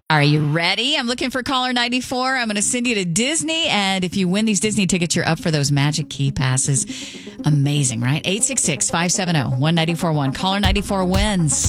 Are you ready? I'm looking for caller 94. I'm going to send you to Disney. And if you win these Disney tickets, you're up for those Magic Key passes. Amazing, right? 866-570-1941. Caller 94 wins.